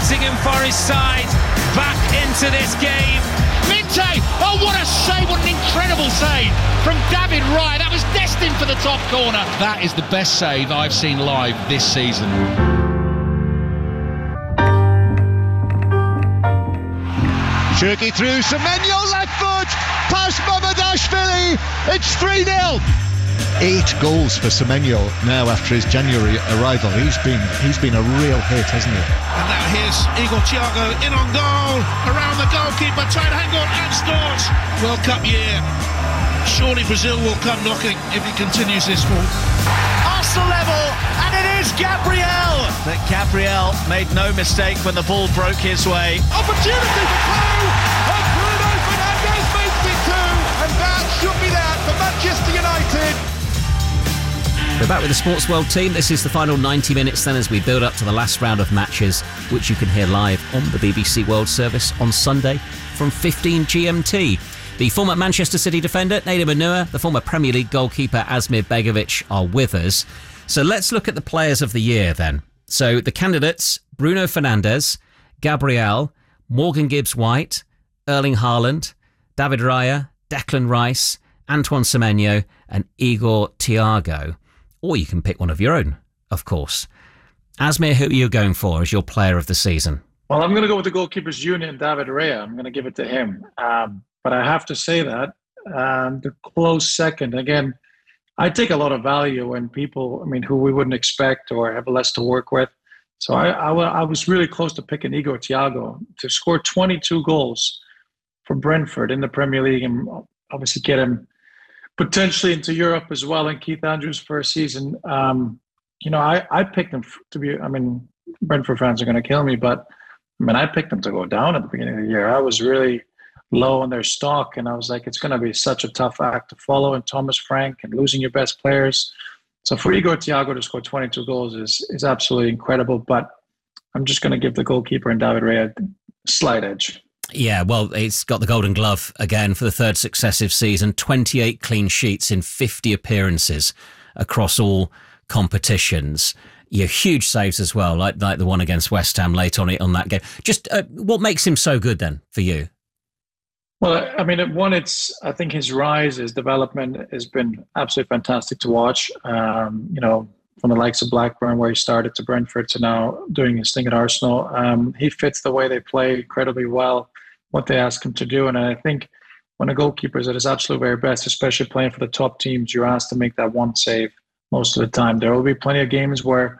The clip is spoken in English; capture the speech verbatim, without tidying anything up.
Nottingham Forest side back into this game. Minte! Oh, what a save! What an incredible save from David Raya. That was destined for the top corner. That is the best save I've seen live this season. Cherki through, Semenyo left foot, past Mamadashvili, it's three nil. Eight goals for Semenyo now after his January arrival. He's been he's been a real hit, hasn't he? And now here's Igor Thiago in on goal, around the goalkeeper, trying to hang on and scores. World Cup year. Surely Brazil will come knocking if he continues this form. Arsenal level, and it is Gabriel. But Gabriel made no mistake when the ball broke his way. Opportunity for two, and Bruno Fernandes makes it two, and that should be that for Manchester United. We're back with the Sports World team. This is the final ninety minutes then as we build up to the last round of matches, which you can hear live on the B B C World Service on Sunday from fifteen G M T. The former Manchester City defender, Nader Manua, the former Premier League goalkeeper, Asmir Begovic, are with us. So let's look at the players of the year then. So the candidates, Bruno Fernandes, Gabriel, Morgan Gibbs-White, Erling Haaland, David Raya, Declan Rice, Antoine Semenyo and Igor Thiago. Or you can pick one of your own, of course. Asmir, who are you going for as your player of the season? Well, I'm going to go with the Goalkeepers Union, David Raya. I'm going to give it to him. Um, but I have to say that um, the close second, again, I take a lot of value in people, I mean, who we wouldn't expect or have less to work with. So I, I, I was really close to picking Igor Thiago to score twenty-two goals for Brentford in the Premier League and obviously get him potentially into Europe as well in Keith Andrews' first season. Um, you know, I, I picked him to be, I mean, Brentford fans are going to kill me, but I mean, I picked them to go down at the beginning of the year. I was really low on their stock, and I was like, it's going to be such a tough act to follow, and Thomas Frank and losing your best players. So for Igor Thiago to score twenty-two goals is is absolutely incredible, but I'm just going to give the goalkeeper and David Raya a slight edge. Yeah, well, it's got the Golden Glove again for the third successive season, twenty-eight clean sheets in fifty appearances across all competitions. Yeah, huge saves as well, like like the one against West Ham late on it on that game. Just uh, what makes him so good then for you? Well, I mean, one, it's I think his rise, his development has been absolutely fantastic to watch. Um, you know, from the likes of Blackburn, where he started, to Brentford, to now doing his thing at Arsenal. Um, he fits the way they play incredibly well, what they ask him to do. And I think when a goalkeeper is at his absolute very best, especially playing for the top teams, you're asked to make that one save most of the time. There will be plenty of games where